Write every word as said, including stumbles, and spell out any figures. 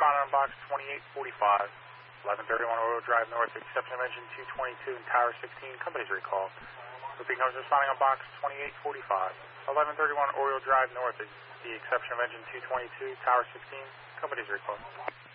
responding on box twenty-eight forty-five, eleven thirty-one Oriole Drive North, exception of engine two twenty-two and Tower sixteen, company's recall. Repeat comes responding on box twenty-eight forty-five, eleven thirty-one Oriole Drive North, the exception of engine two twenty-two, Tower sixteen, company's recall.